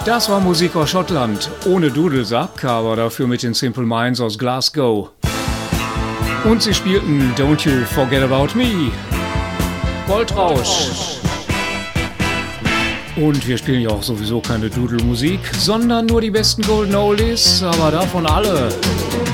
Das war Musik aus Schottland, ohne Dudelsack, aber dafür mit den Simple Minds aus Glasgow. Und sie spielten Don't You Forget About Me, Goldrausch. Und wir spielen ja auch sowieso keine Dudelmusik, sondern nur die besten Golden Oldies, aber davon alle.